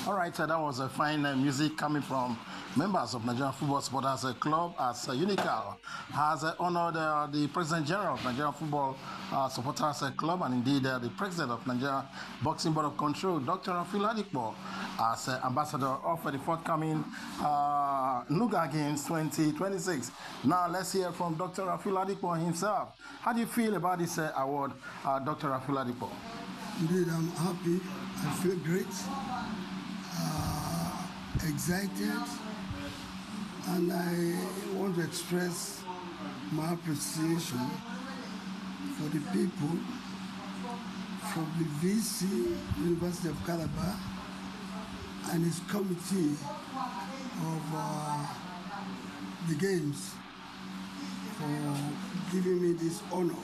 All right, that was a fine music coming from members of Nigerian Football Supporters Club, as Unical has honored the President General of Nigerian Football Supporters Club, and indeed the President of Nigeria Boxing Board of Control, Dr. Rafiu Ladipo, as ambassador of the forthcoming Nuga Games 2026. Now let's hear from Dr. Rafiu Ladipo himself. How do you feel about this award, Dr. Rafiu Ladipo? Indeed, I'm happy. I feel great, excited, and I want to express my appreciation for the people from the VC, University of Calabar, and its committee of the Games for giving me this honor.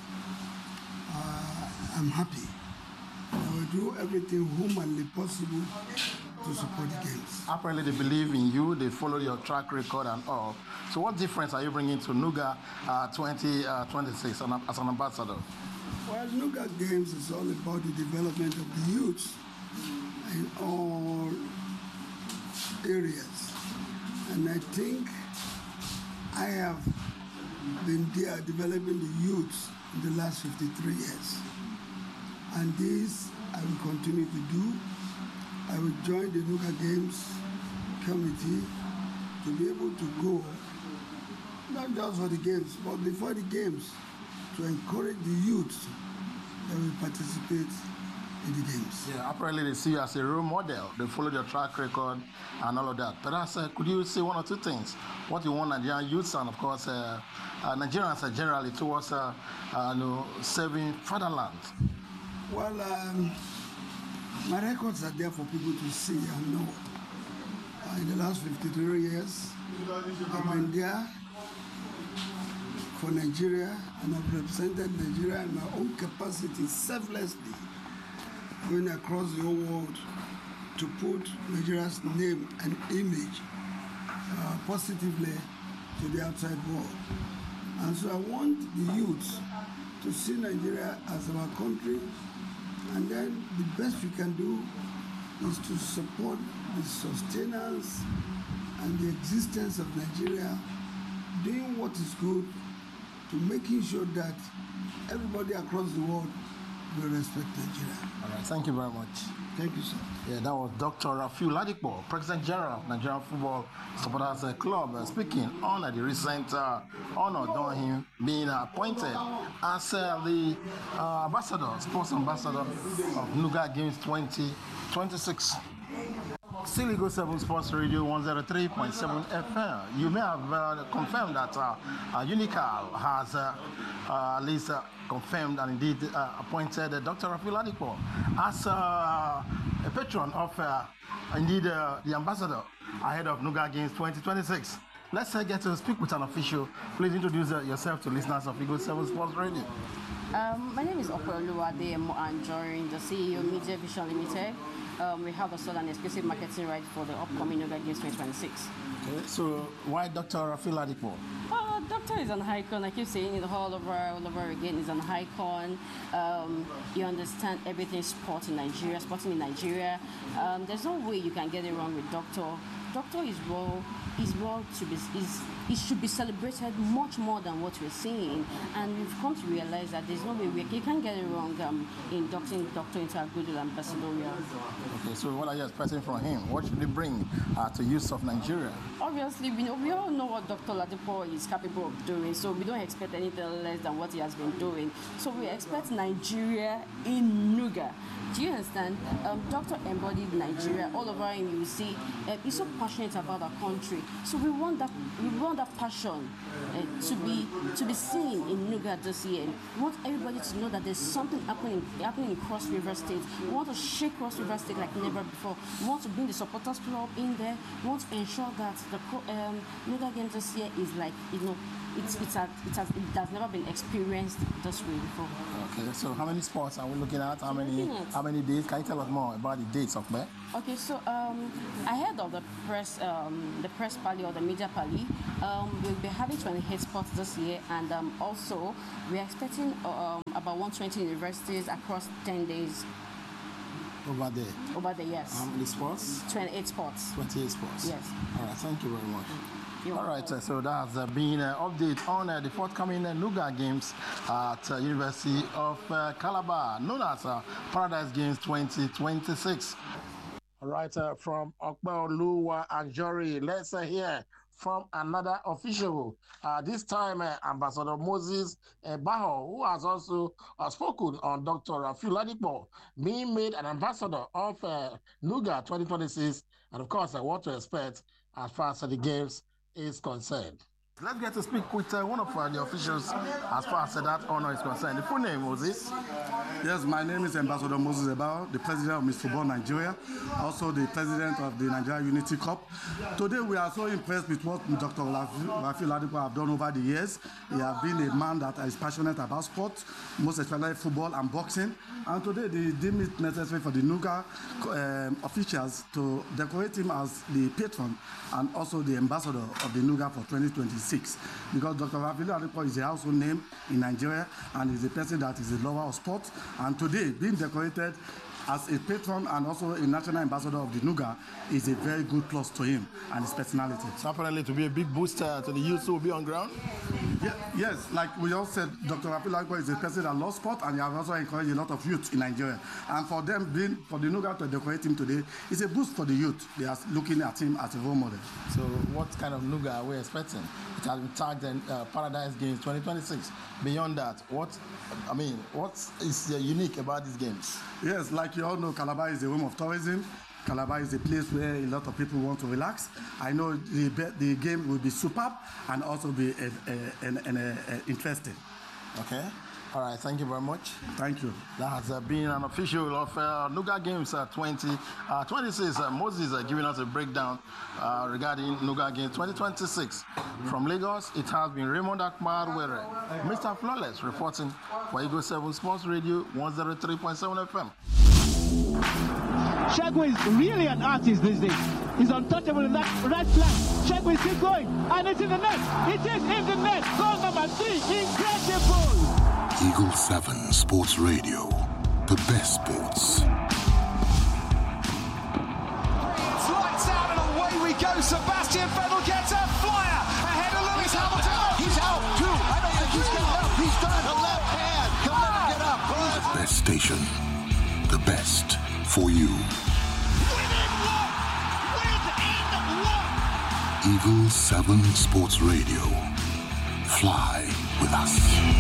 I'm happy. I will do everything humanly possible to support the Games. Apparently they believe in you, they follow your track record and all. So what difference are you bringing to Nuga 2026 as an ambassador? Well, Nuga Games is all about the development of the youth in all areas. And I think I have been there developing the youth in the last 53 years. And this I will continue to do. I will join the Nuga Games committee to be able to go, not just for the Games, but before the Games, to encourage the youth that will participate in the Games. Yeah, apparently they see you as a role model. They follow your track record and all of that. Perhaps could you say one or two things? What you want Nigerian youths and of course Nigerians generally towards serving fatherland? Well, my records are there for people to see and know. In the last 53 years, I've been there for Nigeria, and I've represented Nigeria in my own capacity selflessly, going across the whole world to put Nigeria's name and image positively to the outside world. And so I want the youth to see Nigeria as our country, and then the best we can do is to support the sustenance and the existence of Nigeria, doing what is good, to making sure that everybody across the world will respect Nigeria. All right, thank you very much. Thank you, sir. Yeah, that was Dr. Rafiu Ladipo, President General of Nigerian Football Supporters Club, speaking on the recent honor done him being appointed as the Sports Ambassador of Nuga Games 2026. Still Eagle 7 Sports Radio 103.7 FM. You may have confirmed that Unical has at least confirmed and indeed appointed Dr. Rafiu Ladipo as a patron of indeed the ambassador ahead of Nuga Games 2026. Let's get to speak with an official. Please introduce yourself to listeners of Eagle 7 Sports Radio. My name is Okwoluwade Anjorin, the CEO of Media Vision Limited. We have a sold and exclusive marketing right for the upcoming Nuga Games 2026. Okay, so why Dr. Rafiu Ladipo? Doctor is an icon. I keep saying it all over again. He's an icon. You understand everything sporting in Nigeria. There's no way you can get it wrong with Doctor. Doctor is it should be celebrated much more than what we're seeing, and we've come to realize that there's no way you can't get it wrong in inducting Doctor into a good ambassadorial. Okay, so what are you expecting from him? What should he bring to youth of Nigeria? Obviously, we all know what Dr. Ladipo is capable of doing, so we don't expect anything less than what he has been doing. So we expect Nigeria in Nuga. Do you understand? Doctor embodied Nigeria all over him. You see, he's so passionate about our country. So we want that passion to be seen in Nuga this year. We want everybody to know that there's something happening in Cross River State. We want to shake Cross River State like never before. We want to bring the supporters club in there. We want to ensure that the Nuga Games this year is like, it has never been experienced this way before. Okay, so how many sports are we looking at? How many days? Can you tell us more about the dates of that? Okay, so ahead of the press pally or the media pally, we'll be having 28 sports this year, and also we're expecting about 120 universities across 10 days. over there. Over there, yes. How many sports? 28 sports. 28 sports. Yes. All right, thank you very much. You're All right, welcome. so that has been an update on the forthcoming NUGA Games at University of Calabar, known as Paradise Games 2026. All right, from Okpeoluwa Ajori, let's hear from another official. This time, Ambassador Moses Baho, who has also spoken on Dr. Rafiu Ladipo being made an ambassador of NUGA 2026, and of course, what to expect as far as the games is concerned. Let's get to speak with one of the officials as far as that honor is concerned. The full name, Moses? Yes, my name is Ambassador Moses Ebao, the president of Miss Football Nigeria, also the president of the Nigeria Unity Cup. Today we are so impressed with what Dr. Rafiu Ladipo have done over the years. He has been a man that is passionate about sports, most especially football and boxing. And today they deem it necessary for the NUGA officials to decorate him as the patron and also the ambassador of the NUGA for 2026. Because Dr. Rafiu Ladipo is a household name in Nigeria and is a person that is a lover of sports. And today, being decorated as a patron and also a national ambassador of the NUGA is a very good plus to him and his personality. So apparently to be a big booster to the youth who will be on ground? Yes, like we all said, Dr. Rafiu Ladipo is a person that loves sport and he has also encouraged a lot of youth in Nigeria. And for them, for the NUGA to decorate him today, it's a boost for the youth. They are looking at him as a role model. So what kind of NUGA are we expecting? It has been tagged in Paradise Games 2026. Beyond that, what is unique about these games? Yes, like you all know, Calabar is a home of tourism. Calabar is a place where a lot of people want to relax. I know the game will be superb and also be interesting. Okay. All right. Thank you very much. Thank you. That has been an official of NUGA Games 2026. Moses giving us a breakdown regarding NUGA Games 2026. From Lagos, it has been Raymond Akmar Were, Mr. Flawless, reporting for Eagle 7 Sports Radio 103.7 FM. Shegun is really an artist these days. He's untouchable in that right flank. Shegun is still going, and it's in the net. It is in the net. Goal number 3. Incredible. Eagle 7 Sports Radio. The best sports. It's lights out and away we go. Sebastian Vettel gets a flyer ahead of Lewis Hamilton. He's out too. I don't think he's getting up. He's done the left hand. He'll never get up. The best station. The best for you. Within one. Eagle 7 Sports Radio. Fly with us.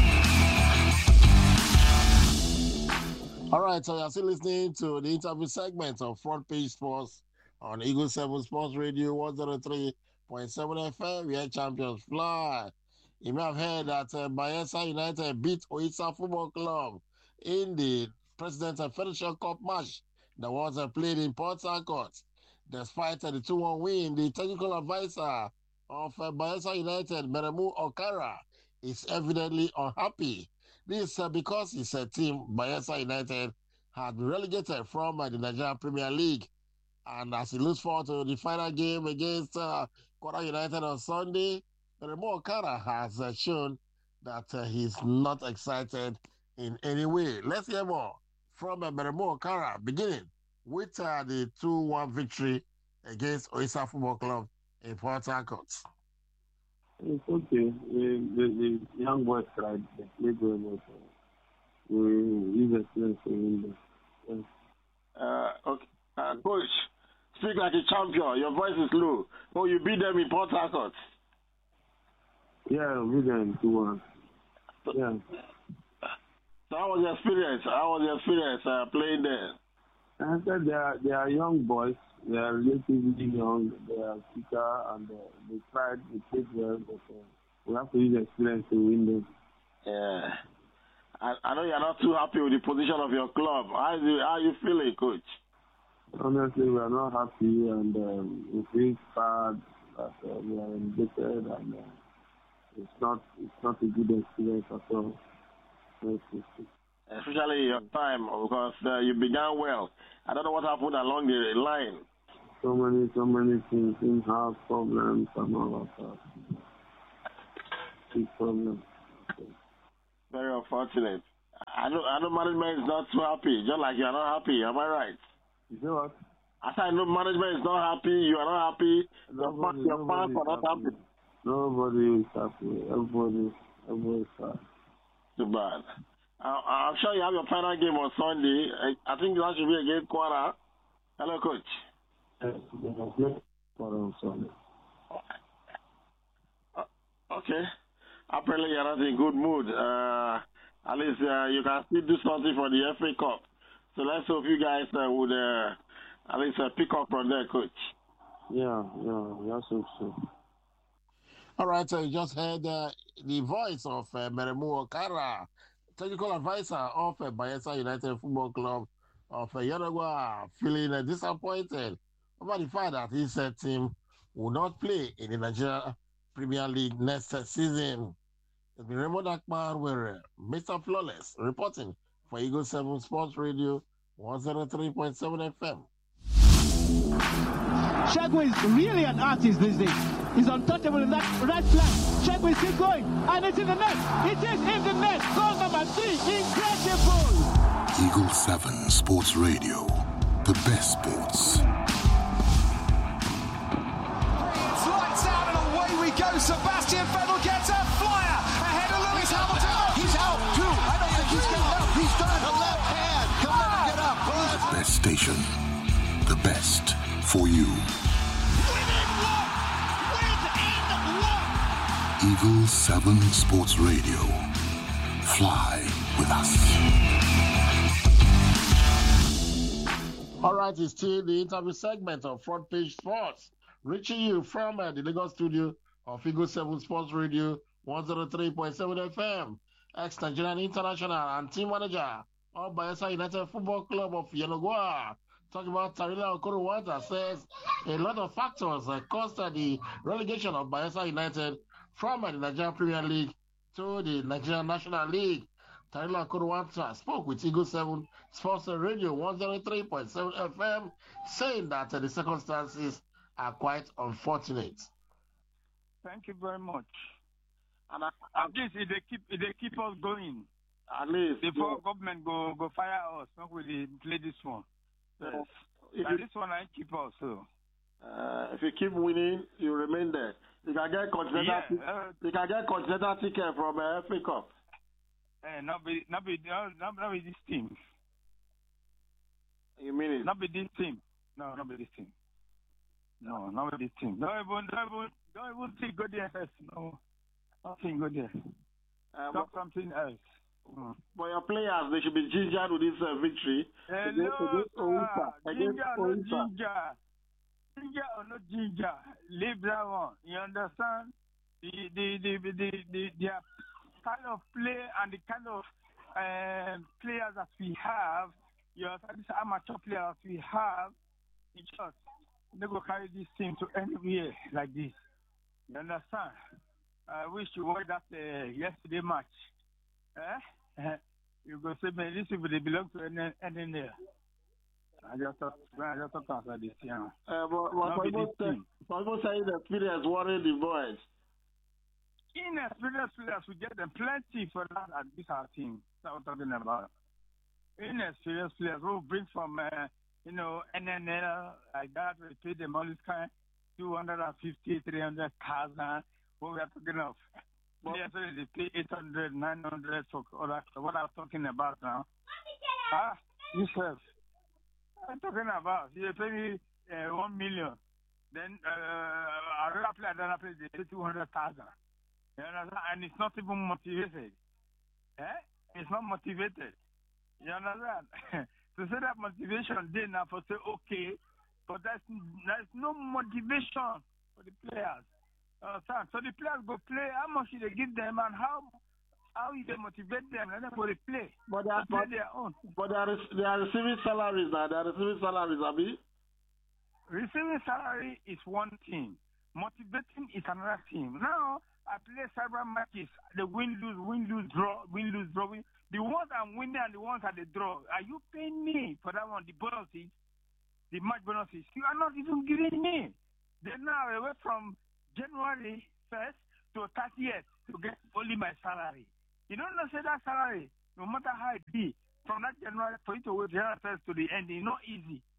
All right, so you're still listening to the interview segment of Front Page Sports on Eagle 7 Sports Radio 103.7 FM, where champions fly. You may have heard that Bayelsa United beat Oisa Football Club in the President Federation Cup match that was played in Port Harcourt. Despite the 2-1 win, the technical advisor of Bayelsa United, Meremu Okara, is evidently unhappy. This because his team, Bayelsa United, had been relegated from the Nigerian Premier League. And as he looks forward to the final game against Kwara United on Sunday, Meremu Okara has shown that he's not excited in any way. Let's hear more from Meremu Okara, beginning with the 2-1 victory against Oisa Football Club in Port Harcourt. It's okay. The young boys tried. They played very well. We use experience to win them. Okay. Coach, speak like a champion. Your voice is low. Oh, you beat them in Port Harcourt. Yeah, we beat them 2-1. Yeah. So how was your experience? Playing there? I said they are young boys. They are relatively young. They are quicker and they played well, but we have to use experience to win them. Yeah. I know you're not too happy with the position of your club. How are you feeling, Coach? Honestly, we are not happy and we feel sad that we are relegated and it's not a good experience at all. Especially your time, because you began well. I don't know what happened along the line. So many things, in-house problems and all of that. Big problems. Very unfortunate. I know management is not too happy, just like you're not happy. Am I right? You say what? I said, I know management is not happy. You are not happy. Your fans are not happy. Nobody is happy. Everybody is sad. Too bad. I'm sure you have your final game on Sunday. I think that should be against Kwara. Hello, coach. Yes, Kwara on Sunday. Okay. Apparently, you're not in good mood. At least you can still do something for the FA Cup. So let's hope you guys would at least pick up from there, coach. Yeah, that's so. All right, so you just heard the voice of Meremu Okara, technical advisor of Bayelsa United Football Club of Yenagoa, feeling disappointed about the fact that his team will not play in the Nigeria Premier League next season. It's been Raymond Akman with Mr. Flawless reporting for Eagle 7 Sports Radio 103.7 FM. Shagway is really an artist these days. He's untouchable in that right flank. Shagway is still going, and it's in the net. It is in the net. Goal number 3. Incredible. Eagle 7 Sports Radio. The best sports. It's lights out and away we go. Sebastian Vettel gets a flyer ahead of Lewis Hamilton. He's out too. I don't think he's getting up. He's done. The left hand. Come on, get up. The best station. The best for you. Within one. Eagle 7 Sports Radio. Fly with us. All right, it's still the interview segment of Front Page Sports, reaching you from the Lagos studio of Eagle 7 Sports Radio 103.7 FM. Ex-Nigerian international and team manager of Bayelsa United Football Club of Yenagoa. Talking about Tarila Okoro-Wanta says a lot of factors caused the relegation of Bayelsa United from the Nigerian Premier League to the Nigerian National League. Tarila Okoro-Wanta spoke with Eagle 7 Sports Radio 103.7 FM, saying that the circumstances are quite unfortunate. Thank you very much. And at least if they keep us going, at least before government go fire us, not really play this one. Yes. This one I keep us so. If you keep winning, you remain there. You can get continental ticket from FA Cup. Not be this team. You mean it? Not be this team. No, not be this team. No, not be this team. Don't even think go there first. No, nothing go there. Talk something else. For your players, they should be gingered with this victory. Hello, ginger or no ginger, leave that one. You understand? The kind of play and the kind of players that we have, these amateur players we have, they go carry this team to anywhere like this. You understand? I wish you were that yesterday match. You go say, man, this people they belong to NNL. I just thought about this, yeah. But people say the experience worried the boys. Inexperienced players, we get them plenty for that at this our team. That's what I'm talking about. Inexperienced players who bring from NNL like that, we pay them all this kind 250, 300,000. What we are talking of. Players they pay 800, 900 for other. What I'm talking about now. Yourself. I'm talking about you pay me 1 million. Then another player they pay 200,000. You understand? And it's not even motivated. It's not motivated. You understand? To say that motivation then now for say okay, but there's no motivation for the players. So the players go play. How much should they give them, and how you they motivate them, and then go they play. But they are their own. But they are receiving salaries now. They are receiving salaries, Abi. Receiving salary is one thing. Motivating is another thing. Now I play several matches. The win, lose, draw. The ones I'm winning and the ones that they draw. Are you paying me for that one? The bonuses, the match bonuses. You are not even giving me. Then now I went from January 1st to 30th to get only my salary. You don't know, say that salary, no matter how it be, from that January for you to wait January 1st to the end, it's not easy.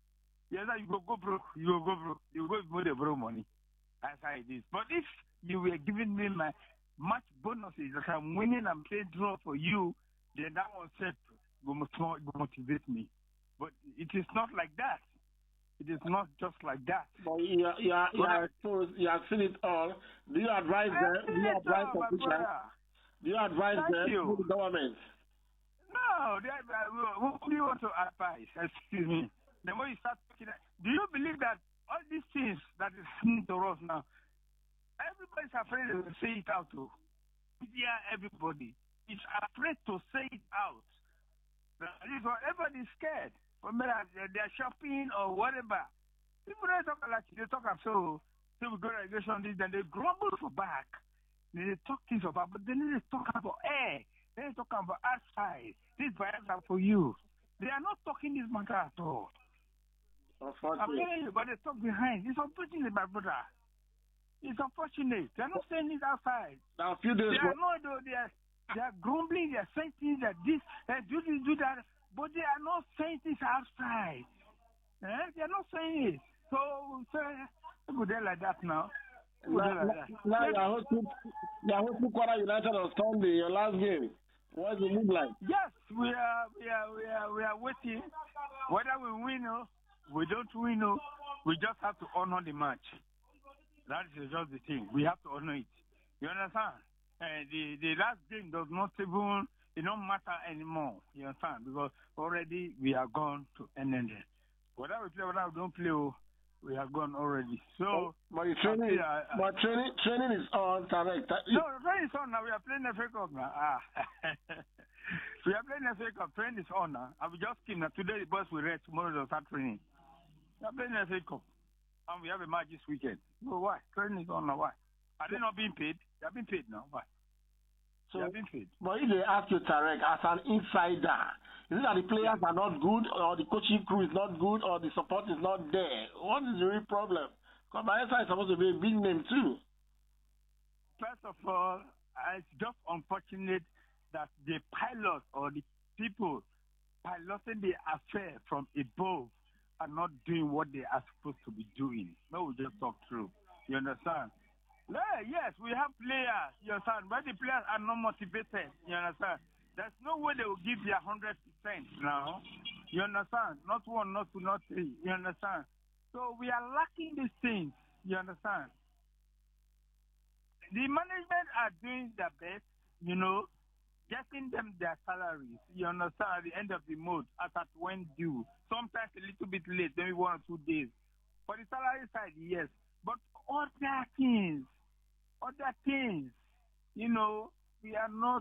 yes, you go broke. You go with the broke money. That's how it is. But if you were giving me my much bonuses, like I'm winning and playing draw for you, then that one said will motivate me. But it is not like that. It is not just like that. But you are exposed. You have seen it all. Do you advise them? Do you advise officials? Do you advise them to the government? No, who do you want to advise? Excuse me. The more you start talking, do you believe that all these things that is happening to us now, everybody's afraid to say it out to? Yeah, everybody is afraid to say it out. Everybody's scared. They're shopping or whatever. People don't talk like they talk so we go to regulation this, then they grumble for back. They talk things about, but then they talk about air. They talk about outside. These bias are for you. They are not talking this matter at all. I'm telling you, but they talk behind. It's unfortunate, my brother. It's unfortunate. They're not saying it outside. Now, a few days they are grumbling. They are saying things that this, do this, do that. But they are not saying this outside. They are not saying it. So, go there like that now. Now you're hosting Kwara United on Sunday, your last game. What does it look like? Yes, we are waiting. Whether we win or we don't win, we just have to honor the match. That is just the thing. We have to honor it. You understand? The last game does not even. It don't matter anymore, you understand? Because already we are gone to NND. Whether we play, whether we don't play, we are gone already. So, but training is on, correct? No, training is on now. We are playing FA Cup now. We are playing FA Cup. Training is on now. I will just keep now. Today the boys will rest. Tomorrow they'll start training. We are playing FA Cup, and we have a match this weekend. So why? Training is on now. Why? Are they not being paid? They are being paid now. Why? So, but if they ask you, Tarek, as an insider, is it that the players are not good, or the coaching crew is not good, or the support is not there? What is the real problem? Because Bayelsa is supposed to be a big name too. First of all, it's just unfortunate that the pilots or the people piloting the affair from above are not doing what they are supposed to be doing. No, we just talk through. You understand? Yes, we have players, you understand, but the players are not motivated, you understand. There's no way they will give their 100% now, you understand. Not one, not two, not three, you understand. So we are lacking these things, you understand. The management are doing their best, getting them their salaries, you understand, at the end of the month, as at when due. Sometimes a little bit late, maybe 1 or 2 days. For the salary side, yes. But other things, we are not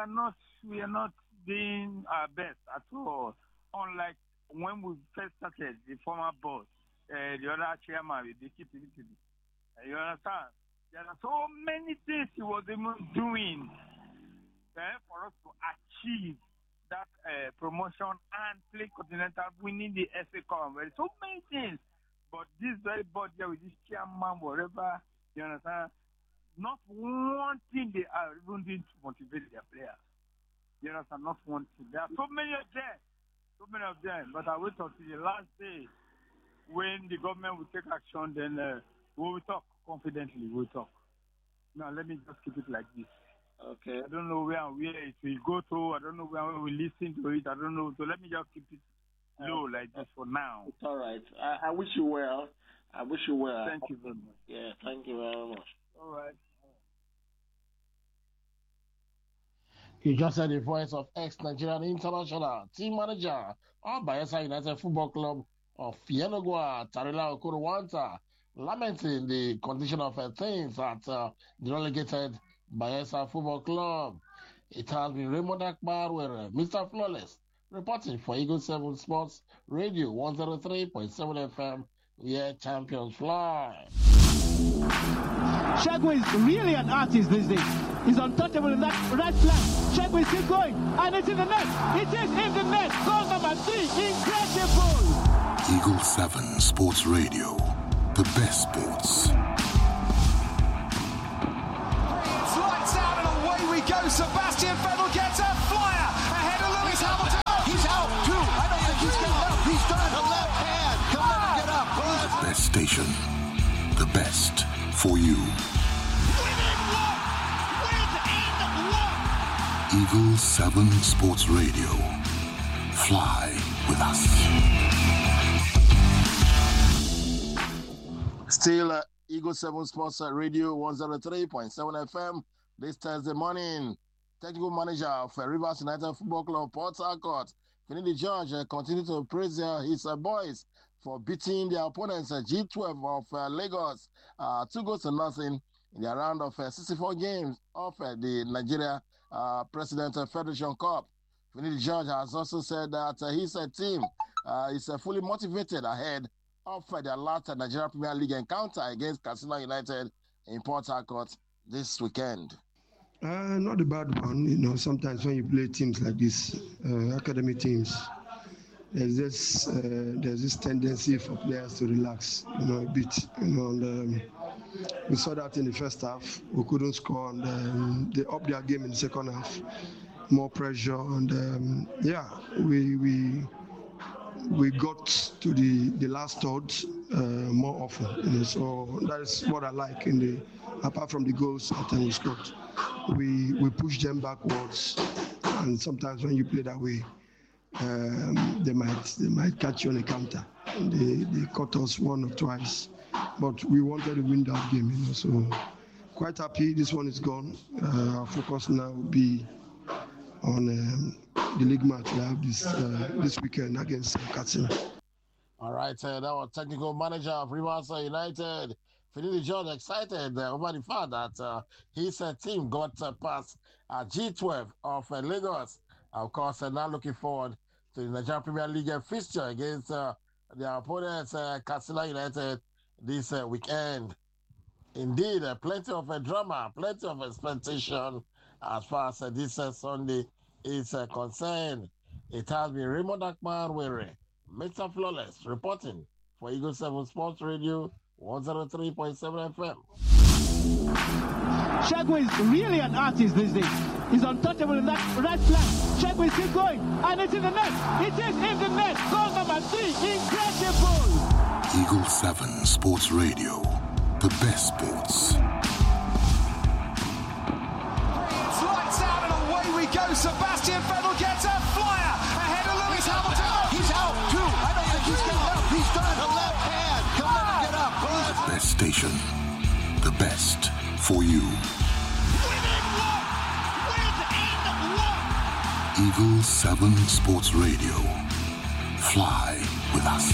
doing our best at all. Unlike when we first started, the former boss, the other chairman, they keep it. You understand? There are so many things he was doing for us to achieve that promotion and play Continental, winning the FA Cup. So many things. But this very body with this chairman, whatever, you understand, not one thing they are even doing to motivate their players. You understand, not one thing. There are so many of them, but I wait until the last day when the government will take action, then we will talk confidently, we'll talk. Now, let me just keep it like this. Okay. I don't know where it will go to, I don't know where we will listen to it, I don't know, so let me just keep it low like this for now. It's all right. I wish you well. Thank you very much. Yeah, thank you very much. All right. You just heard the voice of ex-Nigerian international team manager of Bayelsa United Football Club of Yenagoa, Tarila Okorowanta, lamenting the condition of things at the relegated Bayelsa Football Club. It has been Raymond Akbar with Mr. Flawless reporting for Eagle 7 Sports Radio 103.7 FM, where champions fly. Shagway is really an artist these days. He's untouchable in that right flank. Shagway is still going, and it's in the net. It is in the net. Goal number 3. Incredible. Eagle 7 Sports Radio. The best sports. It's lights out and away we go. Sebastian Vettel gets a flyer ahead of Lewis Hamilton. He's out too. I don't think he's getting up. He's done. The left hand. best station, the best for you. Eagle 7 Sports Radio. Fly with us. Still, Eagle 7 Sports Radio 103.7 FM. This Thursday morning, technical manager of Rivers United Football Club, Port Harcourt, Finidi George, continued to praise his boys for beating their opponents, G12 of Lagos, 2-0 in the round of 64 games of the Nigeria President Federation Cup. Finidi George has also said that his team is fully motivated ahead of their last Nigeria Premier League encounter against Katsina United in Port Harcourt this weekend. Not a bad one. You know, sometimes when you play teams like this, academy teams, there's this tendency for players to relax, you know, a bit. You know, and we saw that in the first half. We couldn't score, and they upped their game in the second half. More pressure, and we got to the last third more often. You know, so that is what I like apart from the goals that we scored. We push them backwards, and sometimes when you play that way, they might catch you on a counter. They caught us one or twice, but we wanted to win that game, you know. So quite happy. This one is gone. Our focus now will be on the league match we have this weekend against Katsina. All right, that was technical manager of Rivers United, Finidi George, excited over the fact that his team got past G12 of Lagos. Of course, now looking forward to the Nigeria Premier League fixture against their opponents, Katsina United, this weekend. Indeed, plenty of drama, plenty of expectation as far as this Sunday is concerned. It has been Raymond Akman-Were, Mr. Flawless, reporting for Eagle 7 Sports Radio 103.7 FM. Shegun is really an artist these days. He's untouchable in that right flank. Shegun is still going, and it's in the net. It is in the net. Goal number 3, incredible. Eagle 7 Sports Radio, the best sports. It's lights out and away we go. Sebastian Vettel gets a flyer ahead of Lewis Hamilton. He's out too. I don't think he's getting up. He's done. The left hand. He'll never get up. The best station, the best for you. Eagle 7 Sports Radio. Fly with us.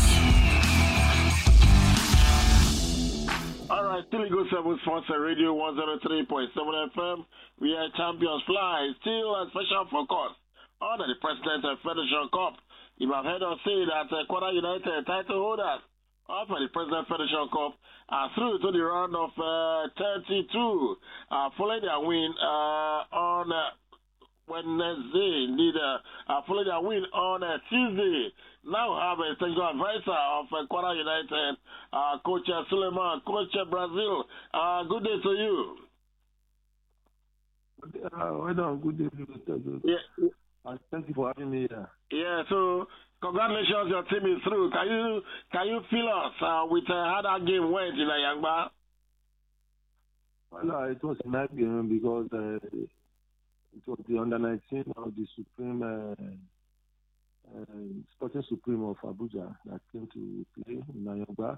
All right, still Eagle 7 Sports Radio 103.7 FM. We are Champions Fly. Still a special focus on the President Federation Cup. You have heard us say that Kwara United title holders of the President Federation Cup are through to the round of 32, following their win on Wednesday. Indeed, following their win on Tuesday. Now have a technical advisor of Kwara United, Coach Suleiman, Coach Brazil. Good day to you. Good day. Yeah. Thank you for having me here. Yeah, so congratulations, your team is through. Can you feel us with how that game went in Ayangba? Well, it was a nice game because it was the under-19 of the Supreme Sporting Supreme of Abuja that came to play in Ayangba.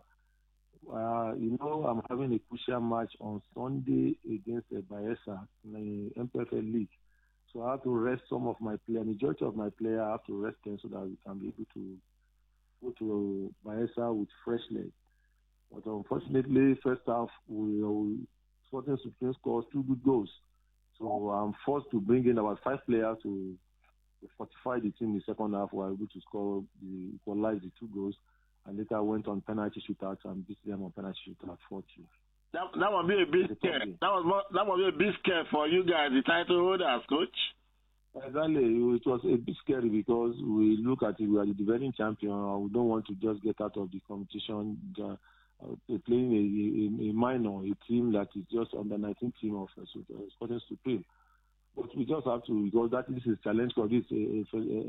I'm having a crucial match on Sunday against Bayelsa in the MPFL League. So I have to rest some of my players. Majority of my players I have to rest them so that we can be able to go to Bayelsa with fresh legs. But unfortunately, first half, Sporting Supreme scored 2 good goals. So I'm forced to bring in about 5 players to fortify the team in the second half. We were able to equalize the 2 goals. And later went on penalty shootout and beat them on penalty shootout 4-2. That would be a big scare. That would be a big scare for you guys, the title holders, Coach. Exactly. It was a bit scary because we look at it, we are the defending champion. We don't want to just get out of the competition. Playing a minor, a team that is just under 19 team of Sporting Supreme. But we just have to, because this is a challenge for this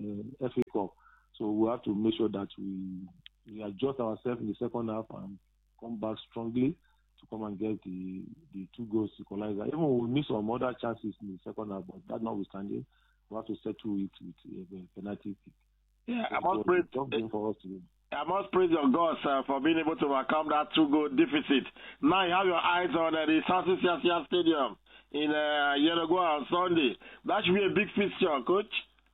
FA Cup. So we have to make sure that we adjust ourselves in the second half and come back strongly to come and get the 2 goals equalizer. Even we missed some other chances in the second half, but that notwithstanding, we have to settle it with a penalty kick. Yeah, I must praise for us today. I must praise your God, sir, for being able to overcome that 2-goal deficit. Now you have your eyes on the South Siasia Stadium in Yenagoa on Sunday. That should be a big fixture, Coach.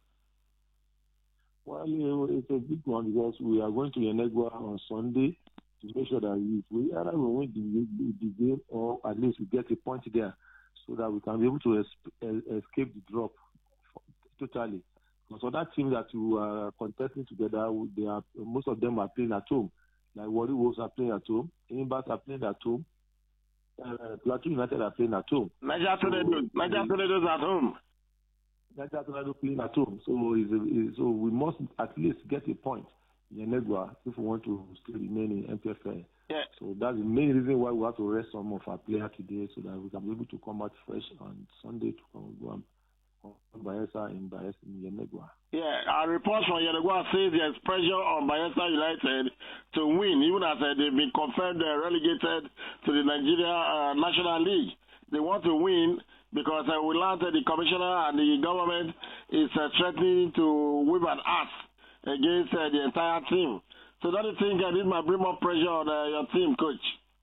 Well, it's a big one because we are going to Yenagoa on Sunday to make sure that we either win the game or at least we get a point there so that we can be able to escape the drop totally. Because other teams that we are contesting together, most of them are playing at home. Like Warri Wolves are playing at home, Imbas are playing at home, Plateau United are playing at home. Niger Tornadoes at home. Niger Tornadoes playing at home. So we must at least get a point in Yenagoa if we want to still remain in MPFL. Yeah. So that's the main reason why we have to rest some of our players today so that we can be able to come out fresh on Sunday to come on Bayelsa in Yenagoa. Yeah, our report from Yenagoa says there's pressure on Bayelsa United to win, even as they've been confirmed relegated to the Nigeria National League. They want to win because we learned that the commissioner and the government is threatening to whip an ass against the entire team. So don't you think this might bring more pressure on your team, Coach?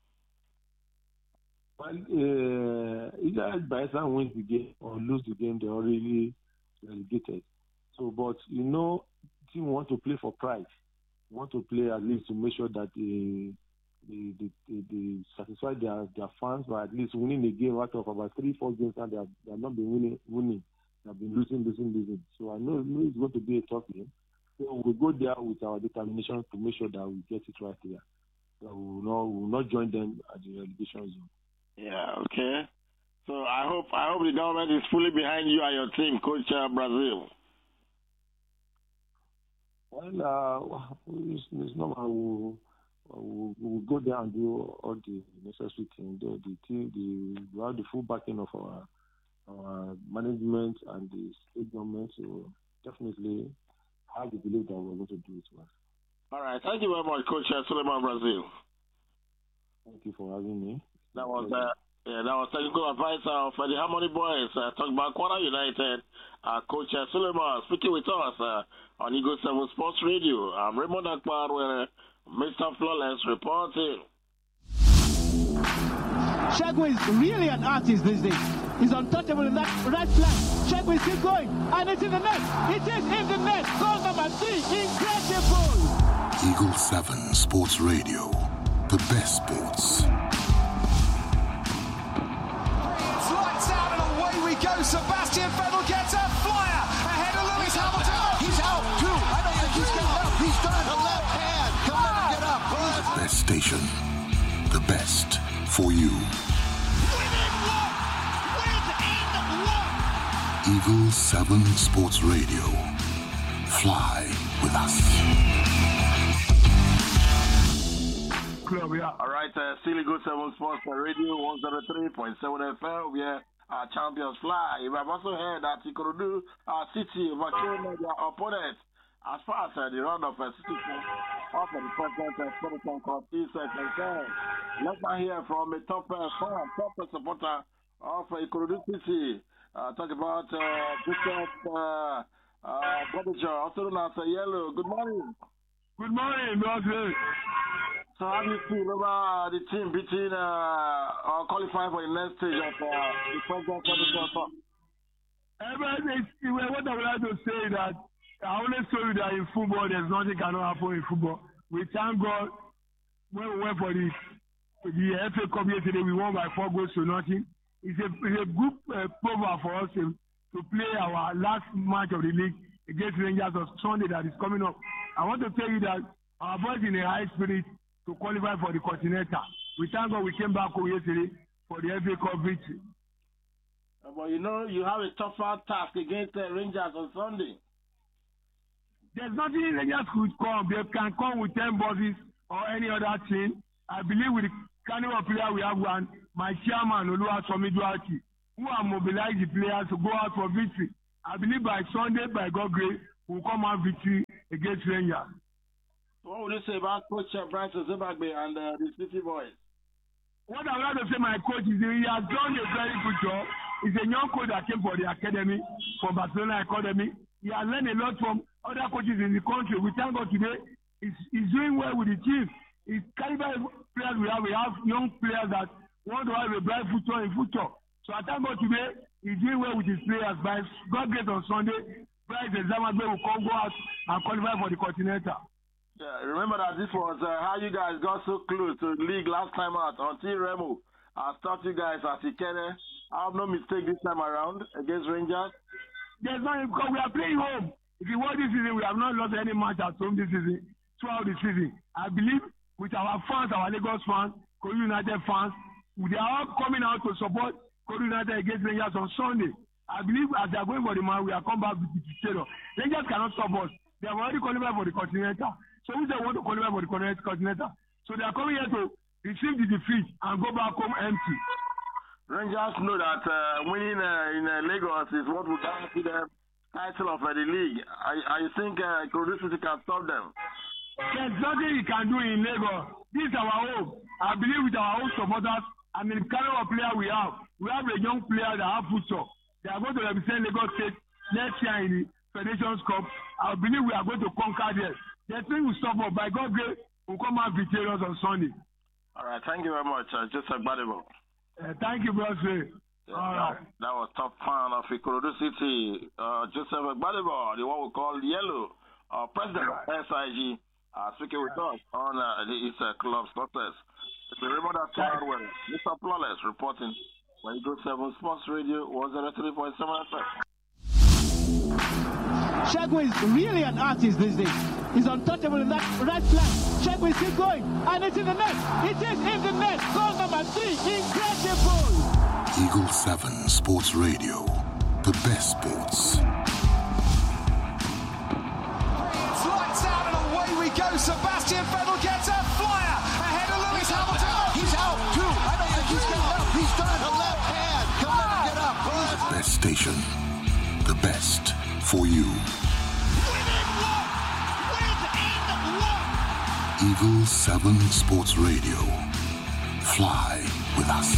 Well, either Bayelsa wins the game or lose the game, they're already relegated. So, but team want to play for pride. Want to play at least to make sure that they satisfy their fans by at least winning the game out of about 3-4 games, and they have not been winning. They have been losing. So I know it's going to be a tough game. So we'll go there with our determination to make sure that we get it right here. So we will not join them at the relegation zone. Yeah, okay. So I hope the government is fully behind you and your team, Coach Brazil. Well, it's normal. We'll go there and do all the necessary things. We have the full backing of our management and the state government. So definitely have the belief that we're going to do it well. All right. Thank you very much, Coach Suleiman Brazil. Thank you for having me. That was technical advisor of the Harmony Boys, talking about Kwara United, Coach Suleiman, speaking with us on Eagle 7 Sports Radio. I'm Raymond Akbar with Mr. Flawless reporting. Shegun is really an artist these days. He's untouchable in that right flank. Shegun is still going, and it's in the net. It is in the net. Goal number 3, incredible. Eagle 7 Sports Radio, the best sports. Sebastian Vettel gets a flyer ahead of Lewis Hamilton. He's out too. I don't think he's getting up. He's done. The left hand. He'll never get up. The best station. The best for you. Within one. Eagle 7 Sports Radio. Fly with us. Club, yeah. All right, still Eagle 7 Sports Radio 103.7 FM. Yeah. Champions fly. We have also heard that Ikorodu City overcame their opponents as far as the round of 64 of the President Sport Cup is concerned. Let's now hear from a top supporter of Ikorodu City. Talk about Bishop Bodiger, also known as Yellow. Good morning. Good morning, Dr. So how do you feel about the team beating or qualifying for the next stage of the President Cup? What I would like to say is that I always told you that in football there's nothing cannot happen in football. We thank God when we went for the FA Cup yesterday, we won by 4 goals to nothing. It's a good program for us to play our last match of the league against Rangers on Sunday that is coming up. I want to tell you that our boys in a high spirit to qualify for the Continental. We thank God we came back home yesterday for the FA Cup victory. But you have a tougher task against Rangers on Sunday. There's nothing Rangers could come. They can come with 10 buses or any other team. I believe with the carnival player we have one, my chairman, Oluwasomi Duarte, who have mobilized the players to go out for victory. I believe by Sunday, by God's grace, we'll come out victory against Rangers. What would you say about Coach Bright Zimbabwe and the City Boys? What I would like to say, my coach, is he has done a very good job. He's a young coach that came for the academy, from Barcelona Academy. He has learned a lot from other coaches in the country. We thank God today. He's doing well with the team. It's caliber players we have young players that want to have a bright future in football. So I thank God today. He's doing well with his players. By God grace on Sunday, Bright Zimbabwe will come go out and qualify for the Continental. Yeah, remember that this was how you guys got so close to the league last time out until Remo stopped you guys at Ikene. I have no mistake this time around against Rangers. There's no, because we are playing home. If you watch this season, we have not lost any match at home this season, throughout the season. I believe with our fans, our Lagos fans, Kogi United fans, they are all coming out to support Kogi United against Rangers on Sunday. I believe as they are going for the match, we are come back with the stadium. Rangers cannot stop us. They have already qualified for the Continental. So we don't want to qualify for the Continental. So they are coming here to receive the defeat and go back home empty. Rangers know that winning in Lagos is what will guarantee them title of the league. I think Ikorodu City can stop them. There's nothing you can do in Lagos. This is our hope. I believe with our own supporters and the kind of player we have a young player that have future. They are going to represent Lagos State next year in the Federations Cup. I believe we are going to conquer this. The thing will stop us. By God's grace, we'll come out victorious on Sunday. All right. Thank you very much, Joseph Gbadebo. Thank you, brother. All right. That was top fan of Ikorodu City, Joseph Gbadebo, the one we call Yellow, president of SIG, speaking with us on his club success. Remember that time when Mr. Flawless reporting when you go 7 Sports Radio 103.7 FM. Shagway is really an artist these days. He's untouchable in that right flank. Shagway is still going, and it's in the net. It is in the net. Goal number 3. Incredible. Eagle 7 Sports Radio. The best sports. It's lights out and away we go. Sebastian Vettel gets a flyer ahead of Lewis Hamilton. He's out too. I don't think he's getting up. He's done a left hand. He'll never get up. The best station. The best for you. Eagle 7 Sports Radio. Fly with us.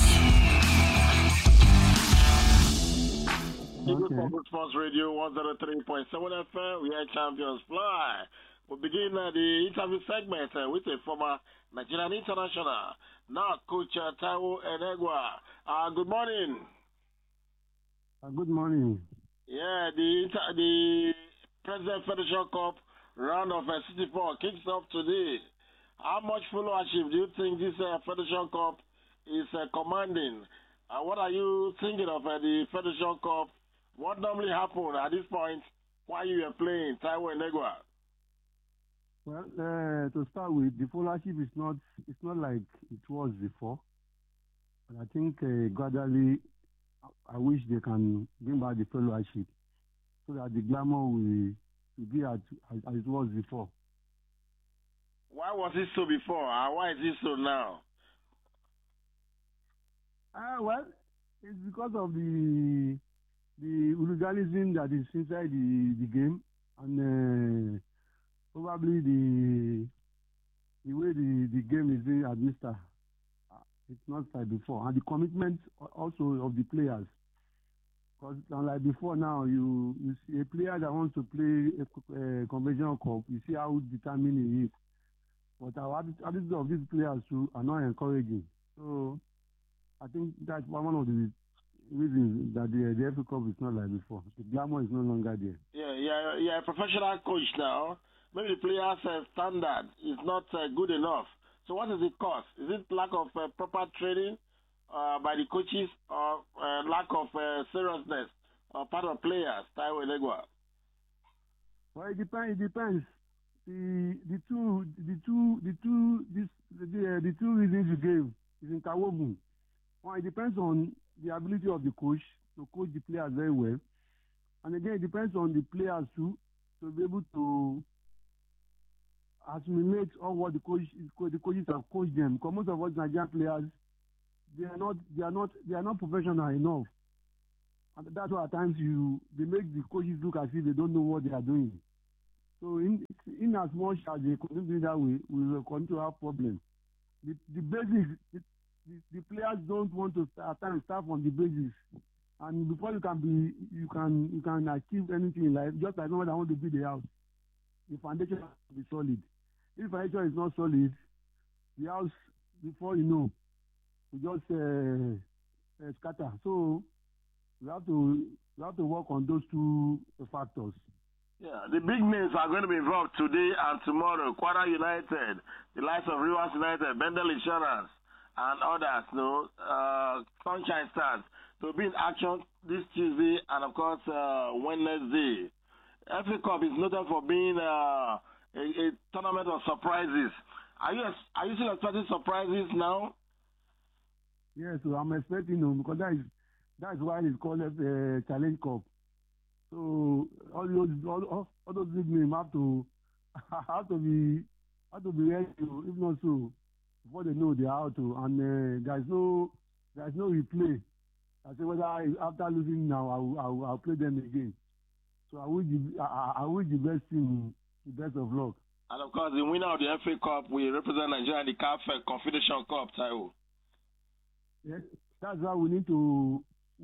Eagle 7 Sports Radio 103.7 FM. We are champions. Fly. We begin the interview segment with a former Nigerian international, now Coach Taiwo Enegwa. Good morning. Good morning. Yeah, the President Federation Cup round of 64 kicks off today. How much followership do you think this Federation Cup is commanding? What are you thinking of the Federation Cup? What normally happens at this point while you are playing Taiwo Enegwa? Well, to start with, the followership is not like it was before. But I think gradually, I wish they can bring back the followership so that the glamour will be as it was before. Why was it so before? Why is it so now? Well, it's because of the hooliganism that is inside the game, and probably the way the game is being administered. It's not like before, and the commitment also of the players. Because unlike before now, you see a player that wants to play a conventional cup, you see how determined he is. But our attitude of these players too are not encouraging. So I think that's one of the reasons that the FA Cup is not like before. The glamour is no longer there. Yeah, a professional coach now. Maybe the players' standard is not good enough. So what is the cause? Is it lack of proper training by the coaches, or lack of seriousness on part of players? Taiwo Enegwa. Well, it depends. The two reasons you gave is interwoven. One, it depends on the ability of the coach to coach the players very well, and again, it depends on the players too to be able to assimilate all what the coaches have coached them. Because most of us Nigerian players, they are not professional enough, and that's why at times they make the coaches look as if they don't know what they are doing. So in as much as they continue that way, we will continue to have problems. The basics, the players don't want to start from the basics. And before you can achieve anything in life, just like nobody want to build a house, the foundation has to be solid. If the foundation is not solid, the house, before you know, will just scatter. So we have to work on those two factors. Yeah, the big names are going to be involved today and tomorrow. Kwara United, the likes of Rivers United, Bendel Insurance, and others, Sunshine Stars, to be in action this Tuesday and, of course, Wednesday. FA Cup is noted for being a tournament of surprises. Are you still expecting surprises now? Yes, so I'm expecting them because that's why it's called a Challenge Cup. So all those big names have to be ready. If not so, before they know they are out to, and there's no replay. I say whether after losing now I'll play them again. So I wish the best team the best of luck. And of course, the winner of the FA Cup will represent Nigeria in the CAF Confederation Cup, Taiwo. Yes, that's why we need to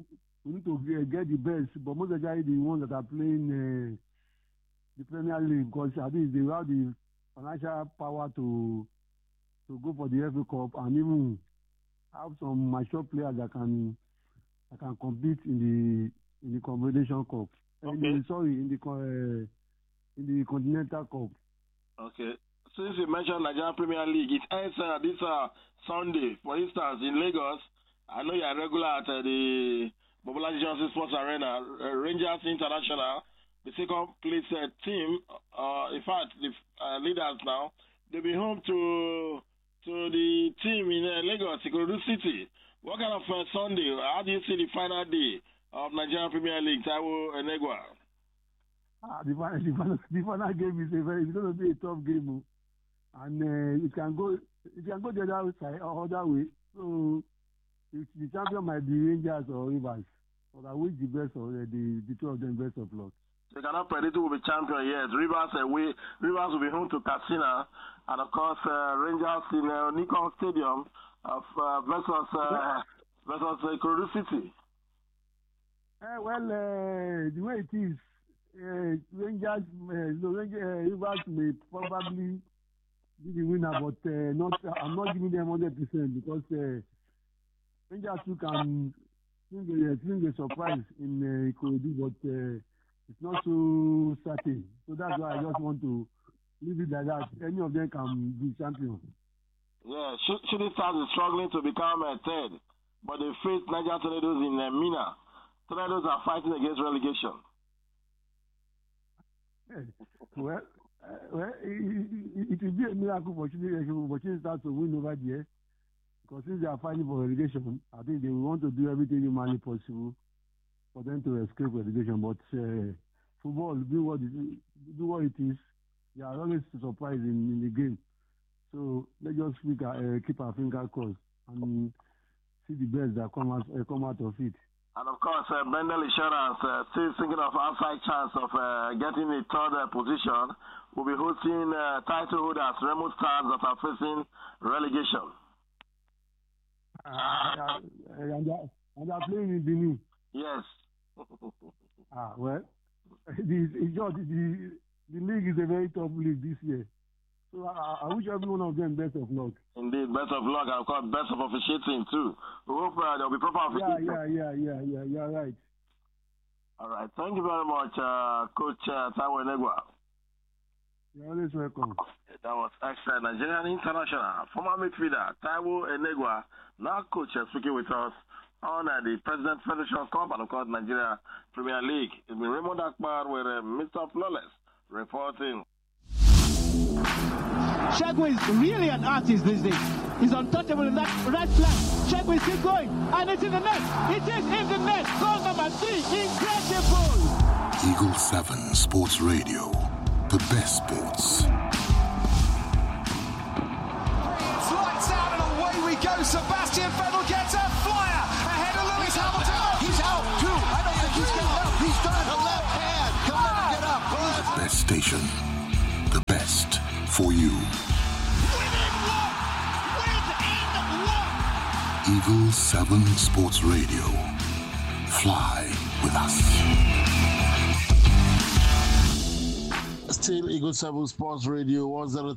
get the best, but most of the ones that are playing the Premier League, because I think they have the financial power to go for the FA Cup and even have some mature players that can compete in the Confederation Cup. Okay. In the Continental Cup. Okay. Since you mentioned Nigerian Premier League, it ends this Sunday. For instance, in Lagos, I know you are regular at the Bobolaji Johnson Sports Arena. Rangers International, the second place team, in fact, the leaders now, they'll be home to the team in Lagos, Ikorodu City. What kind of Sunday? How do you see the final day of Nigerian Premier League, Taiwo Enegwa? The final game is it's going to be a tough game, and it can go the other side or other way. So the champion might be Rangers or Rivers, but I wish the best of the two of them best of luck. They cannot predict who will be champion yet. Rivers away. Rivers will be home to Katsina, and of course Rangers in Nikon Stadium versus Ikorodu City. The way it is, Rivers may probably be the winner, but I'm not giving them 100% because Rangers too can swing a surprise in Ikorodu, but it's not so certain. So that's why I just want to leave it like that. Any of them can be champion. Yeah, Shooting Stars is struggling to become third, but they face Niger Tornadoes in Mina. Tornadoes are fighting against relegation. Well, it will be a miracle for Shooting Stars to win over there, because since they are fighting for relegation, I think they will want to do everything humanly possible for them to escape relegation. But football, do what it is. They are always surprised in the game. So let's just keep our fingers crossed and see the best that come out of it. And of course, Bendel Insurance, still thinking of outside chance of getting the third position, will be hosting title holders, Remo Stars, that are facing relegation. And they are playing in Benin. Yes. Well, the league is a very tough league this year. So I wish every one of them best of luck. Indeed, best of luck, and of course, best of officiating too. We hope there will be proper officiating. Yeah, right. All right. Thank you very much, Coach Taiwo Enegwa. You're always welcome. That was excellent. Nigerian International, former midfielder Taiwo Enegwa, now coach, speaking with us on the President Federation Cup and, of course, Nigeria Premier League. It's been Raymond Akbar with Mr. Flawless reporting. Shagway is really an artist these days. He's untouchable in that right flank. Shagway is still going, and it's in the net. It is in the net. Goal number 3. Incredible. Eagle 7 Sports Radio. The best sports. It's lights out and away we go. Sebastian Vettel gets a flyer ahead of Lewis Hamilton. He's out too. I don't think he's getting up. He's done. A left hand. He'll never get up. The best station for you. Eagle 7 Sports Radio. Fly with us. Still Eagle 7 Sports Radio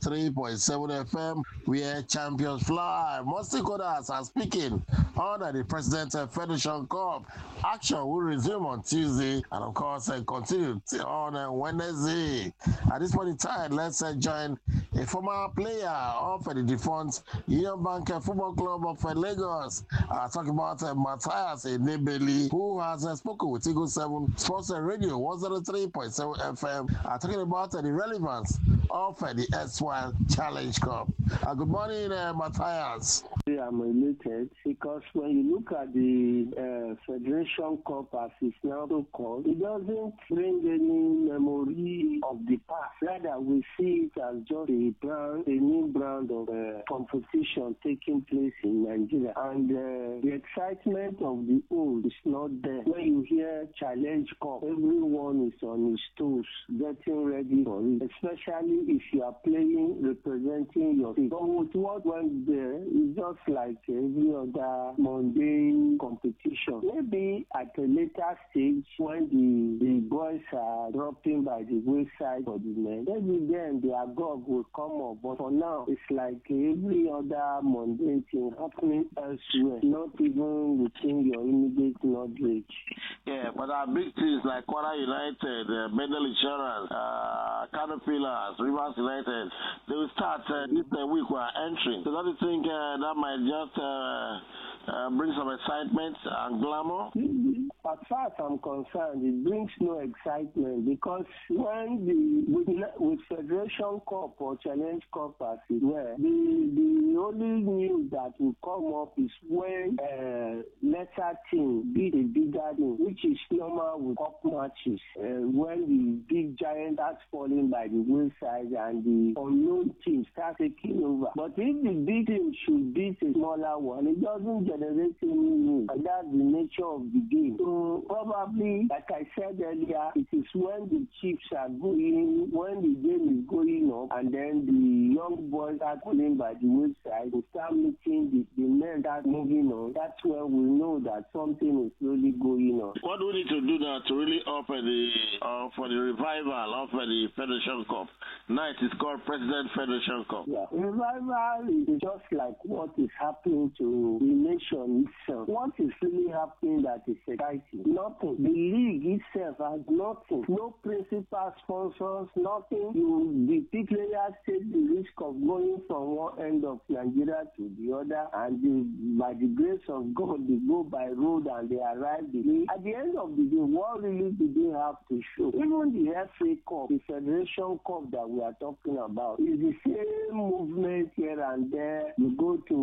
103.7 FM, where champions fly. Most stakeholders are speaking under the President Federation Cup. Action will resume on Tuesday and, of course, continue on Wednesday. At this point in time, let's join a former player of the defunct Union Bank Football Club of Lagos. Talking about Matthias Nebeli, who has spoken with Eagle 7 Sports Radio 103.7 FM, talking about the relevance of the S1 Challenge Cup. Good morning, Matthias. I'm elated because when you look at the Federation Cup as it's now called, it doesn't bring any memory of the past. Rather, we see it as just a new brand of competition taking place in Nigeria. And the excitement of the old is not there. When you hear Challenge Cup, everyone is on his toes, getting ready for it, especially if you are playing, representing your team. But with what went there, it's just like every other mundane competition. Maybe at a later stage, when the boys are dropping by the wayside for the men, maybe then the agog will come up. But for now, it's like every other mundane thing happening elsewhere, not even within your immediate knowledge. Yeah, but our big teams like Kwara United, Bendel Insurance, Kano Pillars, Rivers United, they will start this week we are entering. So don't you think that might just bring some excitement and glamour? As far as I'm concerned, it brings no excitement because when with Federation Cup or Challenge Cup as it were, the only news that will come up is when lesser team beat a bigger team, which is normal with cup matches. When the big giant has fallen by the wayside and the unknown team start taking over. But if the big team should beat a smaller one, it doesn't generate any news. And that's the nature of the game. So probably, like I said earlier, it is when the chiefs are going, when the game is going up, and then the young boys are falling by the wayside, we start meeting the men that are moving on. That's when we know that something is really going on. What do we need to do now to really offer for the revival of the Federation Cup? Now it is called President Federation Cup. Yeah. Revival is just like what is happening to the nation itself. What is really happening that is exciting? Nothing. The league itself has nothing. No principal sponsors, nothing. The players take the risk of going from one end of Nigeria to the other, and by the grace of God, they go by road and they arrive. At the end of the day, what really do they have to show? Even the FA Cup, the Federation Cup that we are talking about, is the same movement here and there. You go to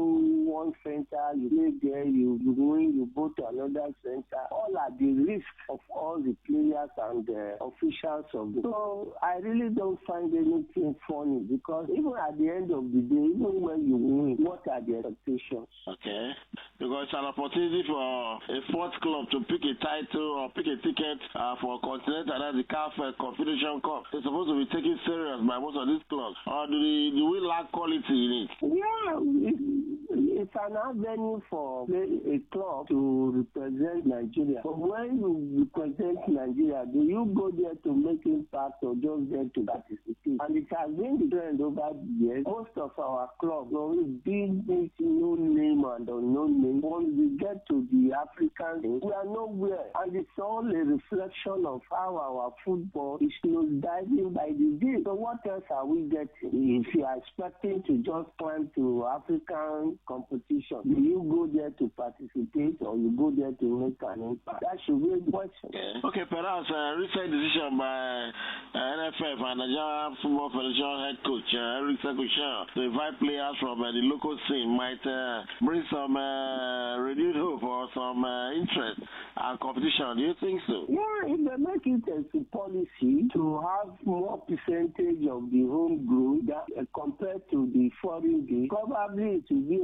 one center, you play there, you win, you go to another center. All at the risk of all the players and the officials of the. So I really don't find anything funny because even at the end of the day, even when you win, what are the expectations? Okay, because it's an opportunity for a fourth club to pick a title or pick a ticket for Continental and the CAF Confederation Cup. They're supposed to be taken serious by most of these clubs. Or do we lack quality in it? Yeah, it's an avenue for a club to represent Nigeria. But when you represent Nigeria, do you go there to make impact or just there to participate? And it has been the trend over the years. Most of our clubs always big no name and unknown name. When we get to the African game, we are nowhere. And it's all a reflection of how our football is diving by the day. So what else are we getting? If you are expecting to just climb to African competition, do you go there to participate or you go there to make an impact? That should be a question. Okay, perhaps a recent decision by NFF and Nigeria Football Federation head coach Eric Sekushan to invite players from the local scene might bring some renewed hope or some interest and competition. Do you think so? Yeah, if they make it as a policy to have more percentage of the homegrown compared to the foreign game, probably it will be a new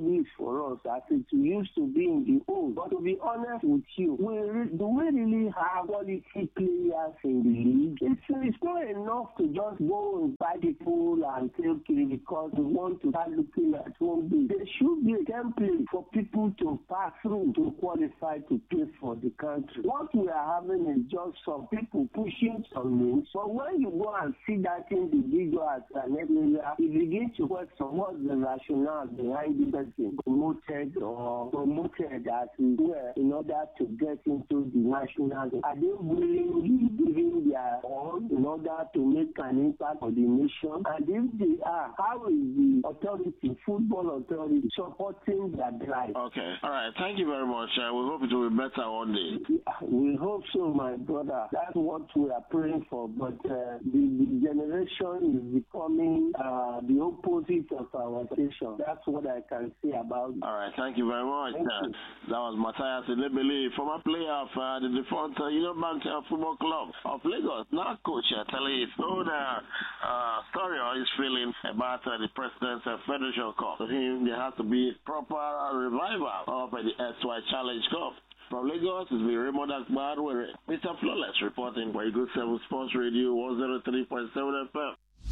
is for us as it used to be in the old. But to be honest with you, do we really have quality players in the league? It's not enough to just go and buy people and say, okay, because we want to start looking at home base. There should be a template for people to pass through to qualify to play for the country. What we are having is just some people pushing some names. So when you go and see that individual as an area, you begin to question what's the rationale behind the person promoted as well in order to get into the national team. Are they willingly giving their all in order to make an impact on the nation? And if they are, how is the football authority, supporting their drive? Okay. All right. Thank you very much. We hope it will be better one day. We hope so, my brother. That's what we are praying for. But the generation is becoming the opposite of our station. That's what I can say about it. All right. Thank you very much. That was Matthias Elebele, former player of the defunct Union Bank Football Club of Lagos. Now, coach, telling his own story or his feeling about the President's Federation Cup. For him, there has to be proper revival of the SY Challenge Cup. From Lagos, it's been Raymond Akbar, where Mr. Flawless reporting for Eagle 7 Sports Radio 103.7 FM.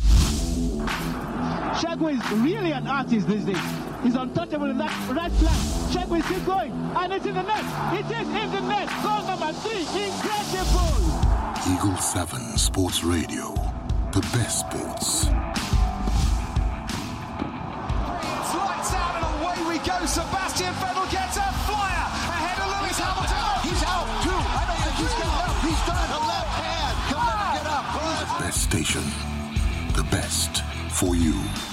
Shagway is really an artist these days. He's untouchable in that right flank. Shagway is still going, and it's in the net. It is in the net. Goal number 3. Incredible. Eagle 7 Sports Radio. The best sports. It's lights out and away we go. Sebastian Vettel gets a flyer ahead of Lewis Hamilton. He's out too. I don't think he's getting up. He's done a left hand. He'll never get up. The best station. The best for you.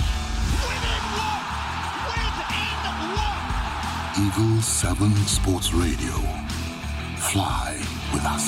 Eagle 7 Sports Radio. Fly with us.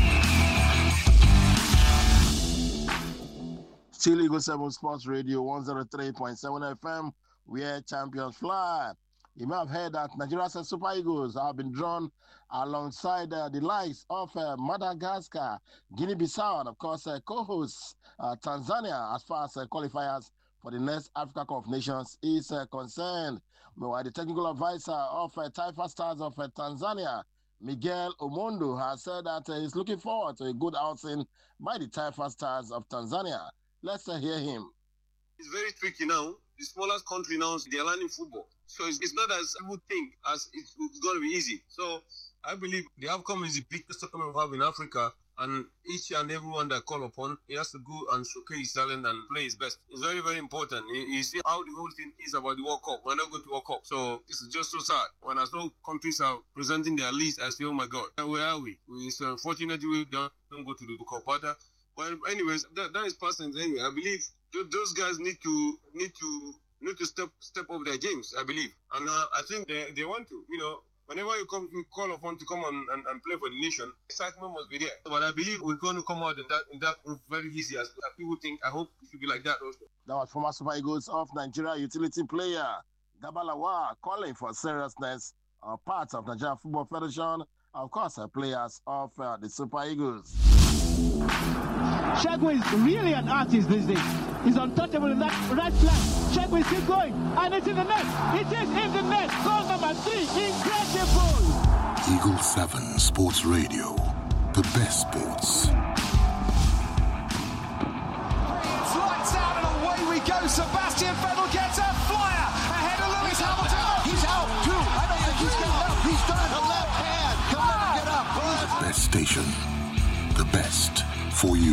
Still Eagle 7 Sports Radio 103.7 FM, where champions fly. You may have heard that Nigeria's Super Eagles have been drawn alongside the likes of Madagascar, Guinea-Bissau, and of course co-hosts Tanzania as far as qualifiers for the next Africa Cup of Nations is concerned. Meanwhile, the technical advisor of Taifa Stars of Tanzania, Miguel Omondo, has said that he's looking forward to a good outing by the Taifa Stars of Tanzania. Let's hear him. It's very tricky now. The smallest country now, they're learning football. So it's not as you would think as it's going to be easy. So I believe the outcome is the biggest tournament we have in Africa. And each and everyone that call upon, he has to go and showcase his talent and play his best. It's very, very important. You see how the whole thing is about the World Cup. We're not going to World Cup. So it's just so sad. When I saw countries are presenting their list, I say, oh my God, where are we? It's unfortunate we don't go to the World Cup. But anyways, that is past tense anyway. I believe those guys need to step up their games, I believe. And I think they want to, whenever you call upon to come and play for the nation, excitement must be there. But I believe we're going to come out in that group very easy as people think. I hope it should be like that also. That was former Super Eagles of Nigeria utility player Gabalawa calling for seriousness of parts of Nigeria Football Federation, of course, players of the Super Eagles. Shagway is really an artist these days. He's untouchable in that right flank. Shagway is still going, and it's in the net. It is in the net. Goal number 3. Incredible. Eagle 7 Sports Radio. The best sports. It's lights out and away we go. Sebastian Vettel gets a flyer ahead of Lewis Hamilton. He's out too. I don't think he's getting up. He's done a left hand. He'll never get up. The best station. The best for you.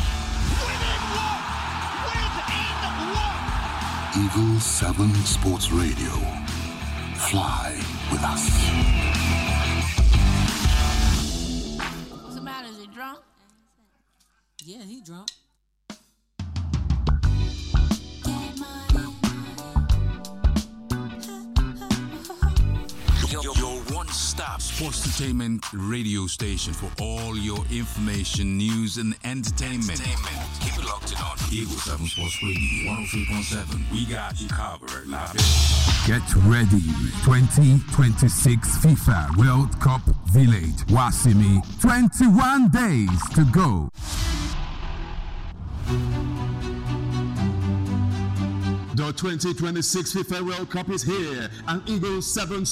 Eagle 7 Sports Radio. Fly with us. What's the matter? Is he drunk? Yeah, he drunk. Your one-stop sports entertainment radio station for all your information, news, and entertainment. Keep it locked on Eagle 7 Sports Radio 103.7. We got you covered. Get ready. 2026 FIFA World Cup Village. Wasimi. 21 days to go. The 2026 FIFA World Cup is here, and Eagle 7